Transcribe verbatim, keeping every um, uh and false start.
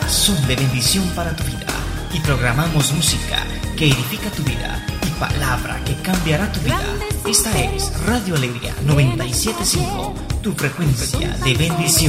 son de bendición para tu vida y programamos música que edifica tu vida y palabra que cambiará tu vida. Esta es Radio Alegría noventa y siete punto cinco, tu frecuencia de bendición.